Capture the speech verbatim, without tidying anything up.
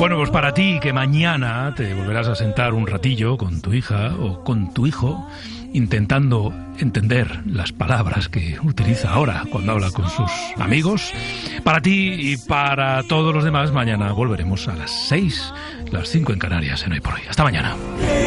Bueno, pues para ti que mañana te volverás a sentar un ratillo con tu hija o con tu hijo intentando entender las palabras que utiliza ahora cuando habla con sus amigos. Para ti y para todos los demás, mañana volveremos a las seis, las cinco en Canarias, en Hoy por Hoy. Hasta mañana.